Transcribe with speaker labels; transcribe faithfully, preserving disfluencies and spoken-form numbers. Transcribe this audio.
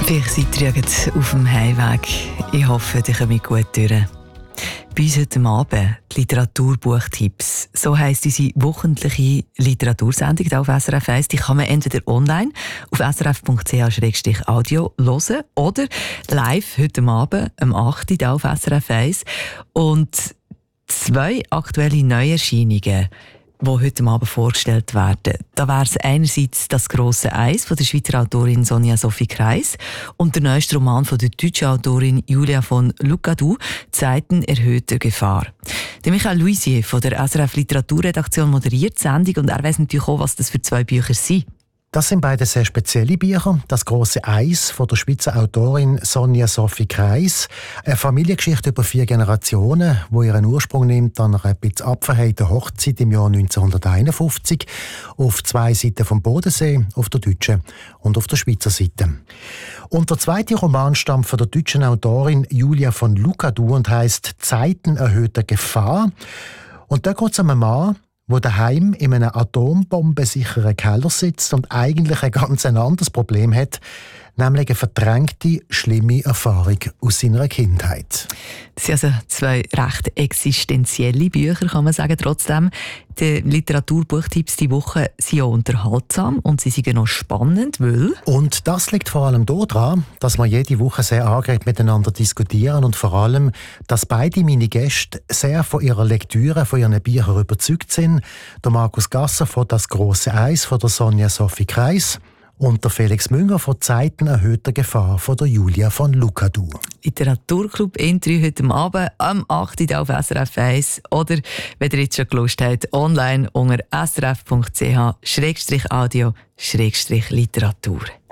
Speaker 1: Vielleicht seid ihr jetzt auf dem Heimweg. Ich hoffe, ihr kommt gut durch. Bei uns heute Abend die Literaturbuchtipps. So heisst unsere wöchentliche Literatursendung hier auf S R F eins. Die kann man entweder online auf s r f punkt c h slash audio hören oder live heute Abend am acht Uhr hier auf S R F eins. Und zwei aktuelle Neuerscheinungen, die heute Abend vorgestellt werden. Da wäre es einerseits «Das grosse Eis» von der Schweizer Autorin Sonja Sophie Kreis und der neueste Roman von der deutschen Autorin Julia von Lucadou, «Zeiten erhöhter Gefahr». Der Michael Luisier von der S R F Literaturredaktion moderiert die Sendung und er weiss natürlich auch, was das für zwei Bücher sind.
Speaker 2: Das sind beide sehr spezielle Bücher. «Das grosse Eis» von der Schweizer Autorin Sonja Sophie Kreis. Eine Familiengeschichte über vier Generationen, die ihren Ursprung nimmt an einer etwas abverheiten Hochzeit im Jahr neunzehnhunderteinundfünfzig auf zwei Seiten vom Bodensee, auf der deutschen und auf der Schweizer Seite. Und der zweite Roman stammt von der deutschen Autorin Julia von Lucadou und heisst «Zeiten erhöhter Gefahr». Und da geht es um einen Mann, der daheim in einem atombombensicheren Keller sitzt und eigentlich ein ganz anderes Problem hat, nämlich eine verdrängte, schlimme Erfahrung aus seiner Kindheit.
Speaker 1: Das sind also zwei recht existenzielle Bücher, kann man sagen. Trotzdem, die Literaturbuchtipps diese Woche sind auch unterhaltsam und sie sind noch spannend, weil...
Speaker 2: Und das liegt vor allem daran, dass wir jede Woche sehr angeregt miteinander diskutieren und vor allem, dass beide meine Gäste sehr von ihrer Lektüre, von ihren Büchern überzeugt sind. Der Markus Gasser von «Das grosse Eis» von der Sonja Sophie Kreis und der Felix Münger von «Zeiten erhöhter Gefahr» von der Julia von Lucadou.
Speaker 1: Literaturclub Intri heute Abend am acht Uhr auf S R F eins oder, wenn ihr jetzt schon Lust habt, online unter s r f punkt c h slash audio slash literatur.